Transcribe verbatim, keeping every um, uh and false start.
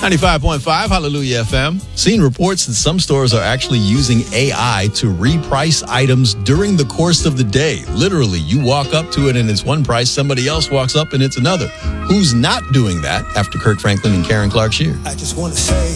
ninety-five point five, Hallelujah F M. Seen reports that some stores are actually using A I to reprice items during the course of the day. Literally, you walk up to it and it's one price, somebody else walks up and it's another. Who's not doing that? After Kirk Franklin and Karen Clark Sheard. I just want to say